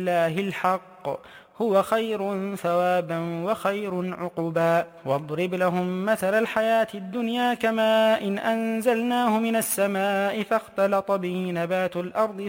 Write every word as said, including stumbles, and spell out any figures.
الله الحق هو خير ثوابا وخير عقبا. واضرب لهم مثل الحياة الدنيا كماء إن أنزلناه من السماء فاختلط به نبات الأرض